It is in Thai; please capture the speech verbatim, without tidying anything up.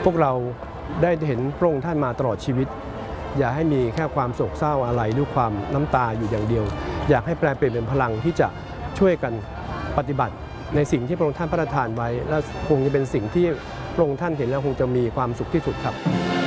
พวกเราได้เห็นพระองค์ท่านมาตลอดชีวิตอย่าให้มีแค่ความโศกเศร้าอะไรด้วยความน้ำตาอยู่อย่างเดียวอยากให้แปลเปลี่ยนเป็นพลังที่จะช่วยกันปฏิบัติในสิ่งที่พระองค์ท่านประทานไว้และคงจะเป็นสิ่งที่พระองค์ท่านเห็นแล้วคงจะมีความสุขที่สุดครับ